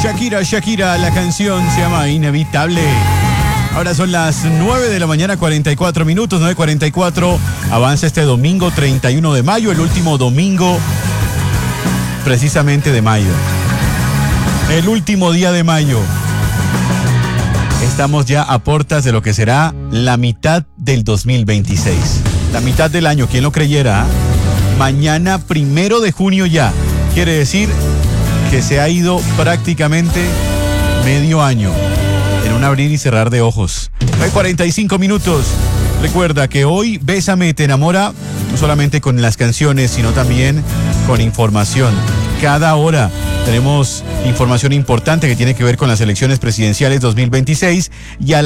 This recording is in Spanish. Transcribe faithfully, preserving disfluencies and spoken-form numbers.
Shakira, Shakira, la canción se llama Inevitable. Ahora son las nueve de la mañana, cuarenta y cuatro minutos, nueve cuarenta y cuatro. Avanza este domingo treinta y uno de mayo, el último domingo precisamente de mayo. El último día de mayo. Estamos ya a puertas de lo que será la mitad del dos mil veintiséis. La mitad del año, ¿quién lo creyera? Mañana, primero de junio ya. Quiere decir que se ha ido prácticamente medio año en un abrir y cerrar de ojos. Hay cuarenta y cinco minutos. Recuerda que hoy Bésame te enamora, no solamente con las canciones, sino también con información. Cada hora tenemos información importante que tiene que ver con las elecciones presidenciales dos mil veintiséis y a